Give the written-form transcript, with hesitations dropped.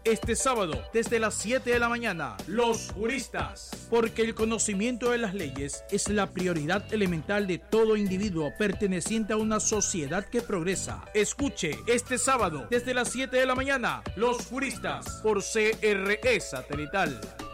este sábado desde las 7 de la mañana. Los juristas. Porque el conocimiento de las leyes es la prioridad elemental de todo individuo perteneciente a una sociedad que progresa. Escuche este sábado desde las 7 de la mañana. Los juristas por CRE Satelital.